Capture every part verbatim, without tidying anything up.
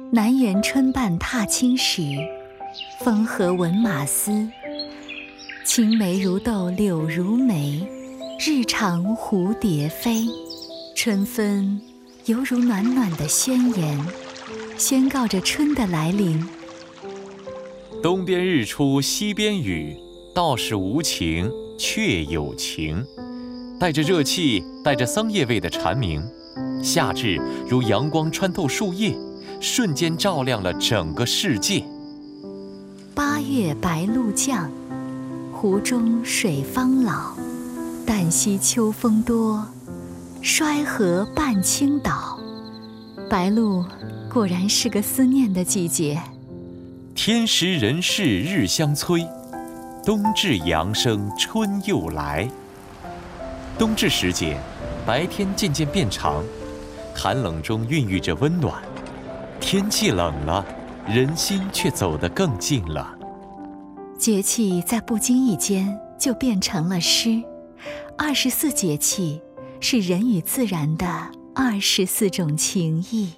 南园春半踏青时，风和闻马嘶。青梅如豆柳如眉，日长蝴蝶飞。春分犹如暖暖的宣言，宣告着春的来临。 东边日出西边雨，道是无晴却有晴。带着热气，带着桑叶味的蝉鸣，夏至如阳光穿透树叶，瞬间照亮了整个世界。 八月白露降，湖中水方老。旦夕秋风多，衰河半倾倒。白露果然是个思念的季节。 天时人事日相催，冬至阳生春又来。冬至时节，白天渐渐变长，寒冷中孕育着温暖。天气冷了，人心却走得更近了。 节气在不经意间就变成了诗。二十四节气是人与自然的二十四种情谊。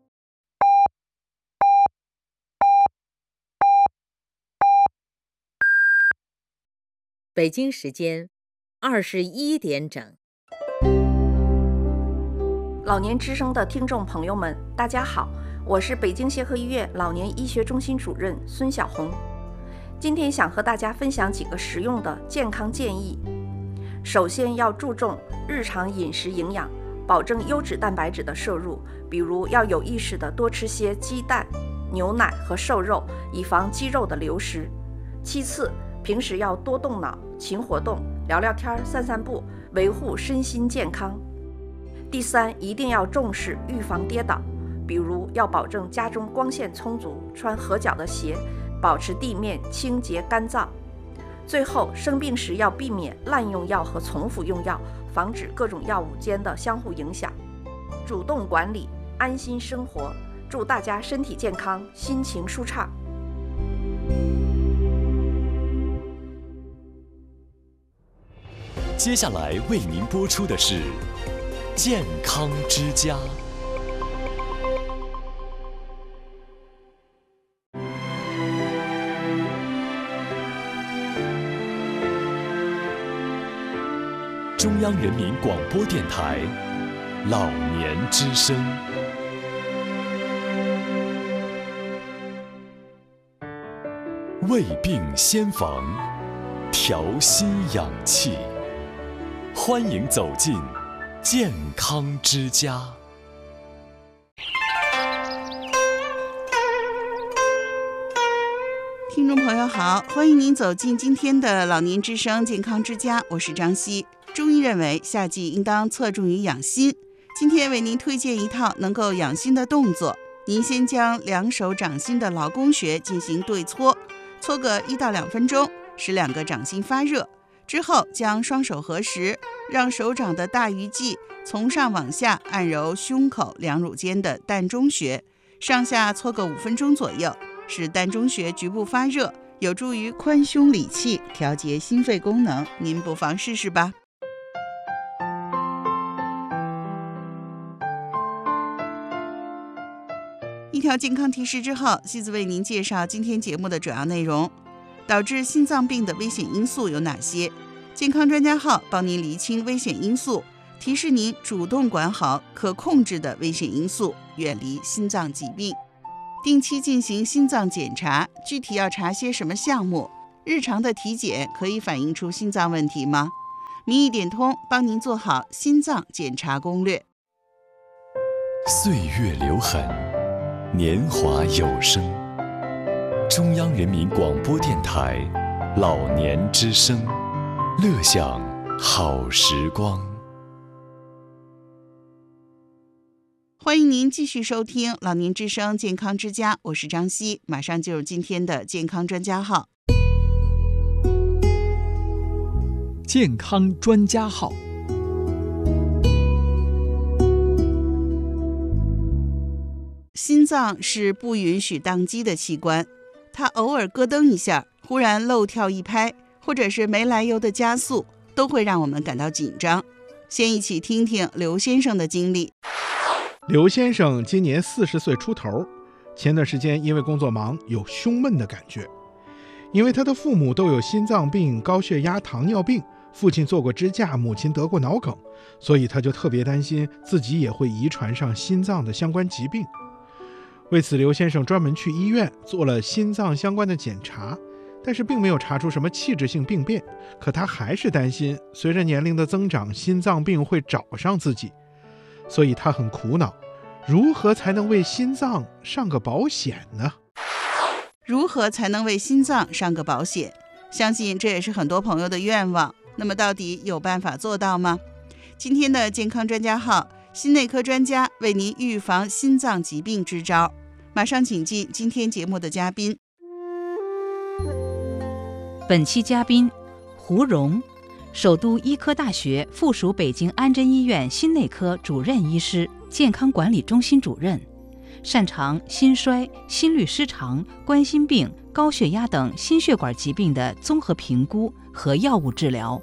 北京时间二十一点整。 老年之声的听众朋友们，大家好，我是北京协和医院老年医学中心主任孙晓红。今天想和大家分享几个实用的健康建议。首先要注重日常饮食营养，保证优质蛋白质的摄入，比如要有意识地多吃些鸡蛋、牛奶和瘦肉，以防肌肉的流失。其次，平时要多动脑、勤活动，聊聊天、散散步，维护身心健康。第三，一定要重视预防跌倒，比如要保证家中光线充足，穿合脚的鞋，保持地面清洁干燥。最后，生病时要避免滥用药和重复用药，防止各种药物间的相互影响。主动管理，安心生活。祝大家身体健康，心情舒畅。 接下来为您播出的是健康之家。中央人民广播电台老年之声。胃病先防，调心养气。欢迎走进健康之家。 听众朋友好，欢迎您走进今天的老年之声健康之家，我是张希。中医认为夏季应当侧重于养心，今天为您推荐一套能够养心的动作。您先将两手掌心的劳宫穴进行对搓，搓个一到两分钟，使两个掌心发热。之后将双手合十，让手掌的大鱼际从上往下按揉胸口两乳间的膻中穴，上下搓个五分钟左右，使膻中穴局部发热，有助于宽胸理气，调节心肺功能。您不妨试试吧。一条健康提示之后，西子为您介绍今天节目的主要内容。导致心脏病的危险因素有哪些？健康专家号帮您厘清危险因素，提示您主动管好可控制的危险因素，远离心脏疾病。定期进行心脏检查，具体要查些什么项目？日常的体检可以反映出心脏问题吗？民意点通帮您做好心脏检查攻略。 岁月留痕，年华有声。中央人民广播电台老年之声，乐享好时光。 欢迎您继续收听老年之声健康之家，我是张希，马上进入今天的健康专家号。 健康专家号。 心脏是不允许宕机的器官，它偶尔咯噔一下，忽然漏跳一拍，或者是没来由的加速，都会让我们感到紧张。先一起听听刘先生的经历。 刘先生今年四十岁出头， 前段时间因为工作忙，有胸闷的感觉。因为他的父母都有心脏病、高血压、糖尿病，父亲做过支架，母亲得过脑梗，所以他就特别担心自己也会遗传上心脏的相关疾病。为此，刘先生专门去医院做了心脏相关的检查，但是并没有查出什么器质性病变。可他还是担心随着年龄的增长，心脏病会找上自己，所以他很苦恼，如何才能为心脏上个保险呢？ 如何才能为心脏上个保险？相信这也是很多朋友的愿望。那么到底有办法做到吗？今天的健康专家号，心内科专家为您预防心脏疾病支招。马上请进今天节目的嘉宾。 本期嘉宾胡荣，首都医科大学附属北京安贞医院心内科主任医师、健康管理中心主任，擅长心衰、心律失常、冠心病、高血压等心血管疾病的综合评估和药物治疗。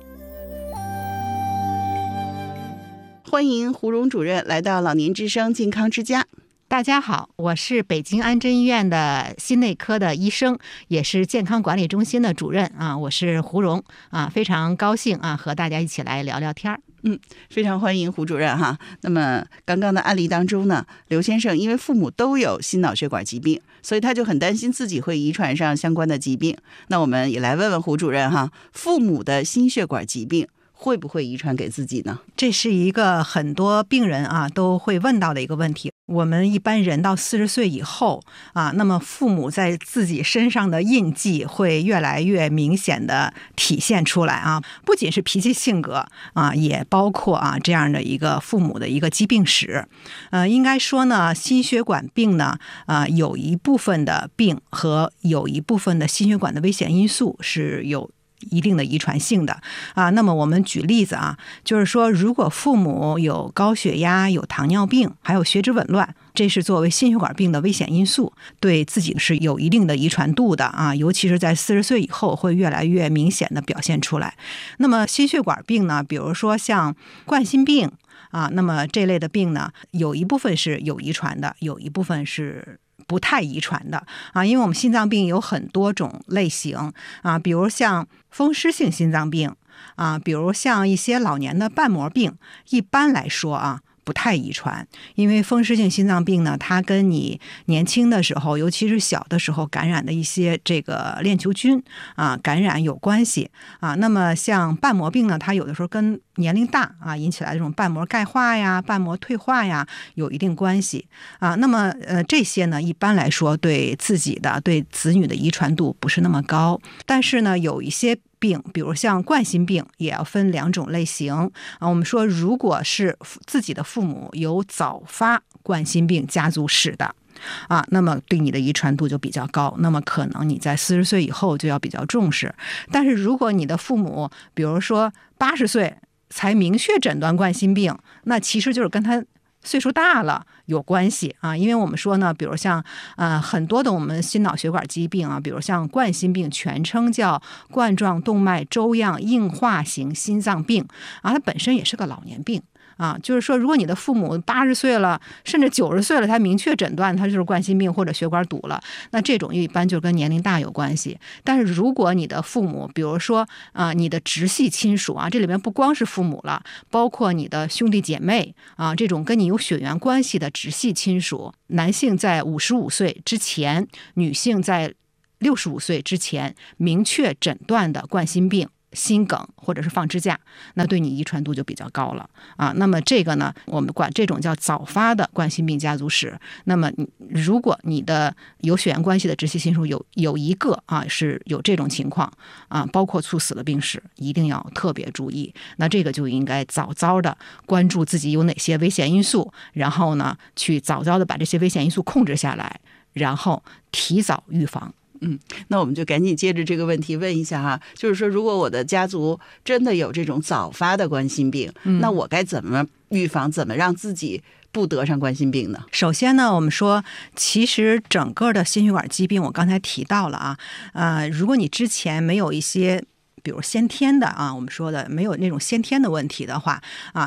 欢迎胡荣主任来到老年之声健康之家。 大家好，我是北京安贞医院的心内科的医生，也是健康管理中心的主任啊，我是胡荣啊，非常高兴啊，和大家一起来聊聊天。 嗯，非常欢迎胡主任哈。那么刚刚的案例当中呢，刘先生因为父母都有心脑血管疾病，所以他就很担心自己会遗传上相关的疾病。那我们也来问问胡主任哈，父母的心血管疾病会不会遗传给自己呢？ 这是一个很多病人啊都会问到的一个问题。我们一般人到四十岁以后啊，那么父母在自己身上的印记会越来越明显的体现出来啊，不仅是脾气性格啊，也包括啊这样的一个父母的一个疾病史。呃，应该说呢，心血管病呢，啊有一部分的病和有一部分的心血管的危险因素是有一定的遗传性的啊。那么我们举例子啊，就是说如果父母有高血压、有糖尿病，还有血脂紊乱，这是作为心血管病的危险因素，对自己是有一定的遗传度的啊，尤其是在四十岁以后会越来越明显的表现出来。那么心血管病呢，比如说像冠心病啊，那么这类的病呢，有一部分是有遗传的，有一部分是不太遗传的啊，因为我们心脏病有很多种类型啊，比如像风湿性心脏病啊，比如像一些老年的瓣膜病，一般来说啊不太遗传。因为风湿性心脏病呢，它跟你年轻的时候，尤其是小的时候感染的一些这个链球菌啊感染有关系啊。那么像瓣膜病呢，它有的时候跟年龄大啊引起来这种瓣膜钙化呀、瓣膜退化呀有一定关系啊。那么呃这些呢，一般来说对自己的、对子女的遗传度不是那么高。但是呢，有一些病，比如像冠心病，也要分两种类型啊。我们说，如果是自己的父母有早发冠心病家族史的啊，那么对你的遗传度就比较高，那么可能你在四十岁以后就要比较重视。但是如果你的父母，比如说八十岁才明确诊断冠心病，那其实就是跟他岁数大了有关系啊。因为我们说呢，比如像呃很多的我们心脑血管疾病啊，比如像冠心病，全称叫冠状动脉粥样硬化型心脏病啊，它本身也是个老年病啊。就是说，如果你的父母八十岁了，甚至九十岁了，他明确诊断他就是冠心病或者血管堵了，那这种一般就跟年龄大有关系。但是如果你的父母，比如说啊、呃，你的直系亲属啊，这里面不光是父母了，包括你的兄弟姐妹啊，这种跟你有血缘关系的直系亲属，男性在五十五岁之前，女性在六十五岁之前明确诊断的冠心病、心梗或者是放支架，那对你遗传度就比较高了啊。那么这个呢，我们管这种叫早发的冠心病家族史。那么如果你的有血缘关系的直系亲属有有一个啊是有这种情况啊，包括猝死的病史，一定要特别注意。那这个就应该早早的关注自己有哪些危险因素，然后呢去早早的把这些危险因素控制下来，然后提早预防。 嗯，那我们就赶紧接着这个问题问一下哈，就是说，如果我的家族真的有这种早发的冠心病，嗯、那我该怎么预防，怎么让自己不得上冠心病呢？ 首先呢，我们说，其实整个的心血管疾病，我刚才提到了啊，呃，如果你之前没有一些，比如先天的啊，我们说的没有那种先天的问题的话啊。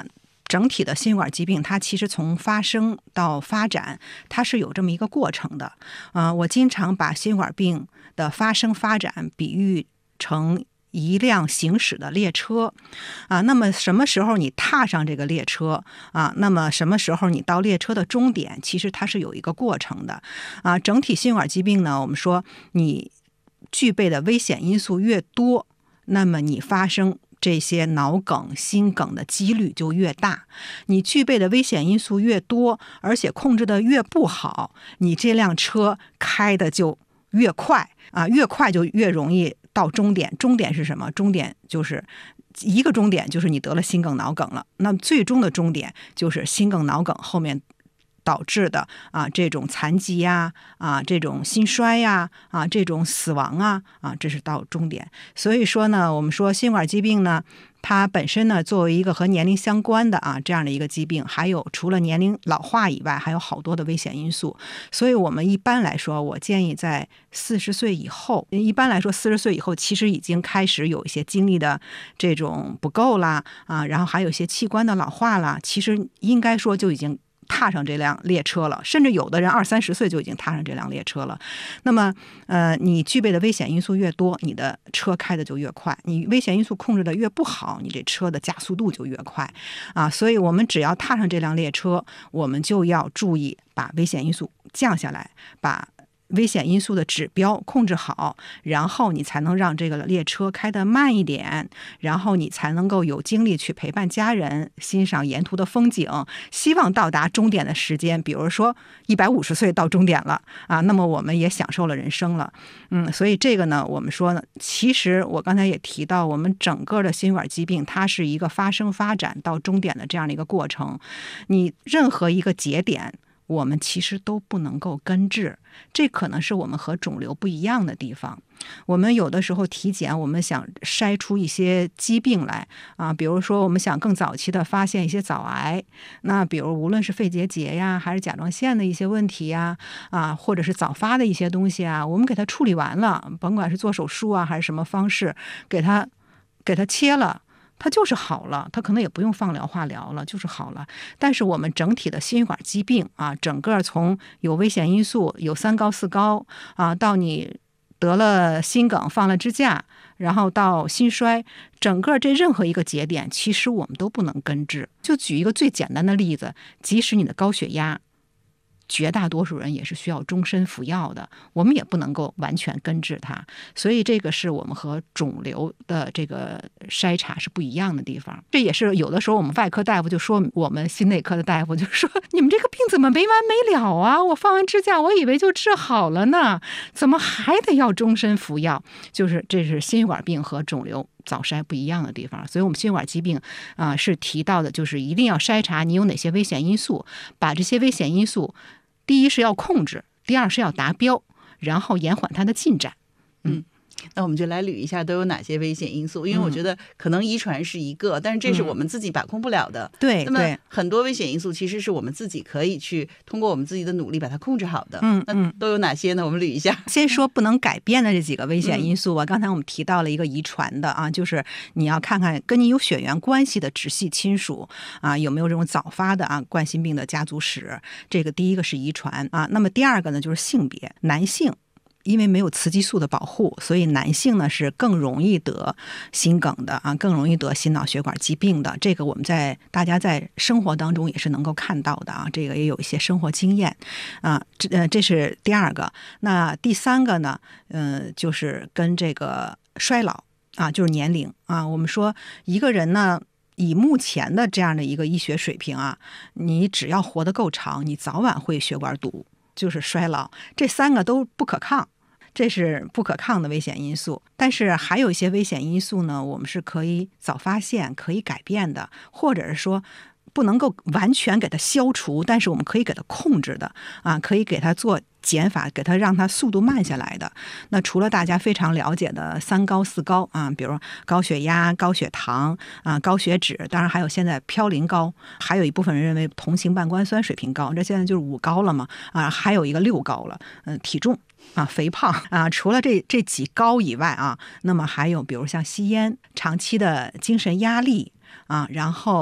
整体的心血管疾病，它其实从发生到发展，它是有这么一个过程的。啊、呃，我经常把心血管病的发生发展比喻成一辆行驶的列车啊，那么什么时候你踏上这个列车啊？那么什么时候你到列车的终点？其实它是有一个过程的啊。整体心血管疾病呢，我们说你具备的危险因素越多，那么你发生这些脑梗、心梗的几率就越大。你具备的危险因素越多，而且控制的越不好，你这辆车开的就越快啊，越快就越容易到终点。终点是什么？终点就是一个终点，就是你得了心梗、脑梗了。那最终的终点就是心梗、脑梗后面导致的啊这种残疾呀、啊这种心衰呀、啊这种死亡啊啊，这是到终点。所以说呢，我们说心血管疾病呢，它本身呢作为一个和年龄相关的啊这样的一个疾病，还有除了年龄老化以外，还有好多的危险因素。所以我们一般来说，我建议在四十岁以后，一般来说四十岁以后其实已经开始有一些精力的这种不够啦啊，然后还有一些器官的老化啦，其实应该说就已经踏上这辆列车了，甚至有的人二三十岁就已经踏上这辆列车了。那么，呃，你具备的危险因素越多，你的车开的就越快；你危险因素控制的越不好，你这车的加速度就越快啊。所以，我们只要踏上这辆列车，我们就要注意把危险因素降下来，把危险因素的指标控制好，然后你才能让这个列车开得慢一点，然后你才能够有精力去陪伴家人，欣赏沿途的风景，希望到达终点的时间，比如说一百五十岁到终点了啊，那么我们也享受了人生了。嗯，所以这个呢，我们说呢，其实我刚才也提到，我们整个的心血管疾病，它是一个发生发展到终点的这样的一个过程，你任何一个节点，我们其实都不能够根治，这可能是我们和肿瘤不一样的地方。我们有的时候体检，我们想筛出一些疾病来啊，比如说我们想更早期的发现一些早癌，那比如无论是肺结节呀，还是甲状腺的一些问题呀，啊，或者是早发的一些东西啊，我们给它处理完了，甭管是做手术啊，还是什么方式，给它给它切了，它就是好了，它可能也不用放疗化疗了，就是好了。但是我们整体的心血管疾病啊，整个从有危险因素，有三高四高啊，到你得了心梗放了支架，然后到心衰，整个这任何一个节点，其实我们都不能根治。就举一个最简单的例子，即使你的高血压，绝大多数人也是需要终身服药的，我们也不能够完全根治它。所以这个是我们和肿瘤的这个筛查是不一样的地方。这也是有的时候我们外科大夫就说，我们心内科的大夫就说，你们这个病怎么没完没了啊？我放完支架我以为就治好了呢，怎么还得要终身服药？就是这是心血管病和肿瘤早筛不一样的地方。所以我们心血管疾病啊、呃、是提到的，就是一定要筛查你有哪些危险因素，把这些危险因素第一是要控制，第二是要达标，然后延缓它的进展。 嗯，那我们就来捋一下都有哪些危险因素，因为我觉得可能遗传是一个，但是这是我们自己把控不了的。 对、嗯， 那么很多危险因素其实是我们自己可以去通过我们自己的努力把它控制好的。 嗯， 那都有哪些呢？我们捋一下。 先说不能改变的这几个危险因素吧。嗯、刚才我们提到了一个遗传的啊，就是你要看看跟你有血缘关系的直系亲属啊，有没有这种早发的啊冠心病的家族史。这个第一个是遗传啊，那么第二个呢就是性别，男性。因为没有雌激素的保护，所以男性呢是更容易得心梗的啊，更容易得心脑血管疾病的。这个我们在大家在生活当中也是能够看到的啊，这个也有一些生活经验啊。这呃这是第二个。那第三个呢，嗯、呃，就是跟这个衰老啊，就是年龄啊。我们说一个人呢，以目前的这样的一个医学水平啊，你只要活得够长，你早晚会血管堵，就是衰老，这三个都不可抗。这是不可抗的危险因素，但是还有一些危险因素呢，我们是可以早发现、可以改变的，或者是说不能够完全给它消除，但是我们可以给它控制的啊，可以给它做减法，给它让它速度慢下来的。那除了大家非常了解的三高四高啊，比如高血压、高血糖啊、高血脂，当然还有现在嘌呤高，还有一部分人认为同型半胱酸水平高，这现在就是五高了嘛啊，还有一个六高了，嗯、呃，体重。啊，肥胖啊，除了这这几高以外啊，那么还有比如像吸烟、长期的精神压力啊，然后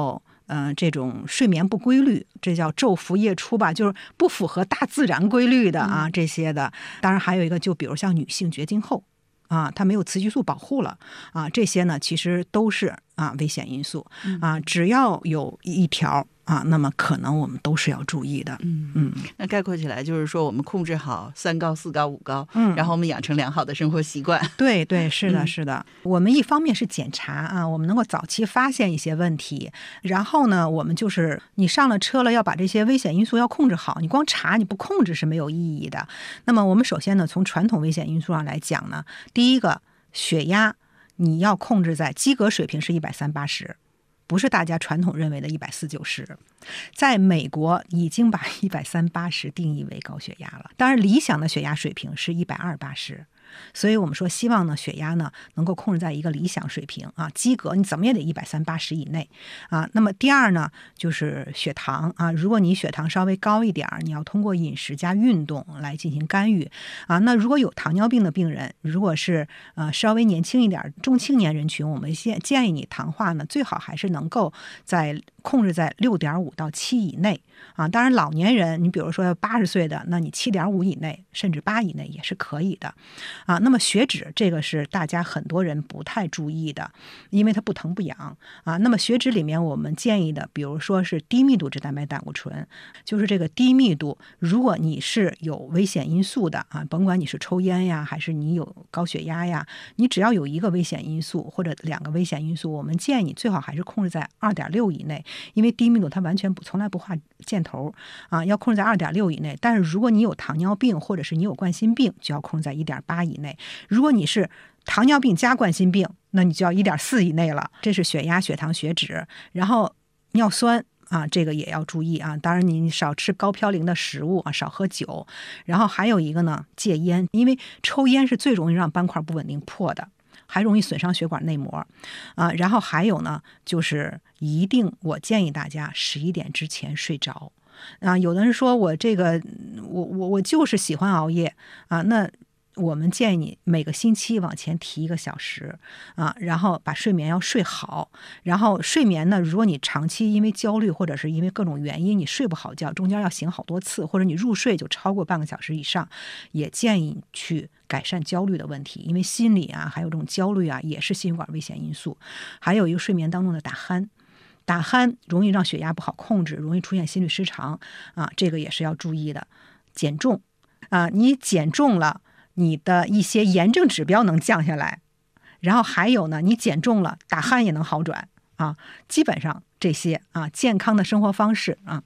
呃这种睡眠不规律，这叫昼伏夜出吧，就是不符合大自然规律的啊，这些的。当然还有一个，就比如像女性绝经后啊，它没有雌激素保护了啊，这些呢其实都是啊危险因素啊，只要有一条啊，那么可能我们都是要注意的。 嗯嗯， 那概括起来就是说，我们控制好三高、四高、五高， 嗯， 然后我们养成良好的生活习惯。 对对，是的，是的。嗯、我们一方面是检查啊，我们能够早期发现一些问题，然后呢，我们就是你上了车了，要把这些危险因素要控制好。你光查你不控制是没有意义的。那么我们首先呢，从传统危险因素上来讲呢，第一个血压你要控制在及格水平是一百三八十。不是大家传统认为的一百四九十，在美国已经把一百三八十定义为高血压了。当然，理想的血压水平是一百二八十。所以我们说希望呢血压呢能够控制在一个理想水平啊，及格你怎么也得一百三八十以内啊。那么第二呢就是血糖啊，如果你血糖稍微高一点，你要通过饮食加运动来进行干预啊。那如果有糖尿病的病人，如果是呃稍微年轻一点中青年人群，我们现建议你糖化呢最好还是能够在控制在六点五到七以内啊。当然老年人你比如说八十岁的，那你七点五以内甚至八以内也是可以的啊。那么血脂这个是大家很多人不太注意的，因为它不疼不痒啊。那么血脂里面我们建议的比如说是低密度脂蛋白胆固醇，就是这个低密度，如果你是有危险因素的啊，甭管你是抽烟呀还是你有高血压呀，你只要有一个危险因素或者两个危险因素，我们建议你最好还是控制在二点六以内，因为低密度它完全不从来不画箭头啊，要控制在二点六以内。但是如果你有糖尿病或者是你有冠心病，就要控制在一点八以内。如果你是糖尿病加冠心病，那你就要一点四以内了。这是血压、血糖、血脂，然后尿酸啊，这个也要注意啊。当然你少吃高嘌呤的食物啊，少喝酒。然后还有一个呢，戒烟，因为抽烟是最容易让斑块不稳定破的，还容易损伤血管内膜啊。然后还有呢，就是一定我建议大家十一点之前睡着啊。有的人说我这个我我我就是喜欢熬夜啊，那我们建议你每个星期往前提一个小时啊，然后把睡眠要睡好。然后睡眠呢，如果你长期因为焦虑或者是因为各种原因你睡不好觉，中间要醒好多次，或者你入睡就超过半个小时以上，也建议去改善焦虑的问题，因为心理啊还有这种焦虑啊也是心血管危险因素。还有一个睡眠当中的打鼾，打鼾容易让血压不好控制，容易出现心律失常啊，这个也是要注意的。减重啊，你减重了，你的一些炎症指标能降下来，然后还有呢，你减重了，打鼾也能好转啊。基本上这些啊，健康的生活方式啊。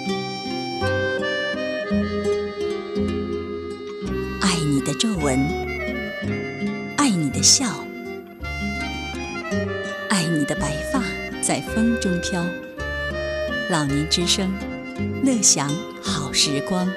爱你的皱纹，爱你的笑，爱你的白发在风中飘。老年之声，乐享好时光。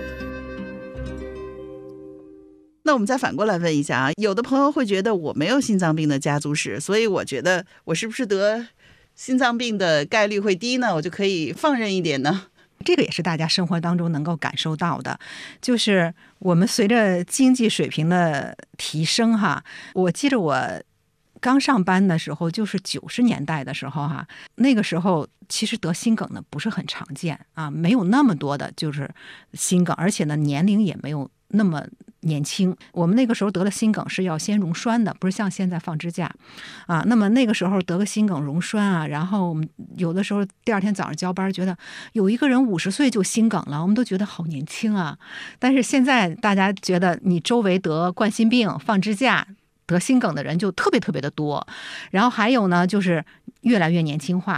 那我们再反过来问一下啊，有的朋友会觉得我没有心脏病的家族史，所以我觉得我是不是得心脏病的概率会低呢？我就可以放任一点呢？ 这个也是大家生活当中能够感受到的，就是我们随着经济水平的提升哈，我记得我刚上班的时候，就是九十年代的时候哈，那个时候其实得心梗呢不是很常见啊，没有那么多的就是心梗，而且呢年龄也没有那么年轻。我们那个时候得了心梗是要先溶栓的，不是像现在放支架啊。那么那个时候得个心梗溶栓啊，然后我们有的时候第二天早上交班，觉得有一个人五十岁就心梗了，我们都觉得好年轻啊。但是现在大家觉得你周围得冠心病放支架得心梗的人就特别特别的多，然后还有呢就是越来越年轻化